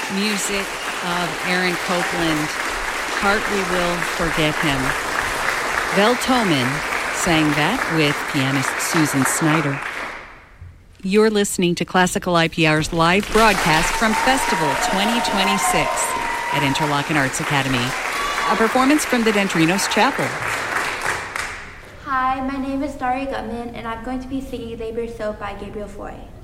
music of Aaron Copland, Heart We Will Forget Him. Vel Tolman sang that with pianist Susan Snyder. You're listening to Classical IPR's live broadcast from Festival 2026 at Interlochen Arts Academy, a performance from the Dendrinos Chapel. Hi, my name is Daria Gutman, and I'm going to be singing Labor So by Gabriel Fauré.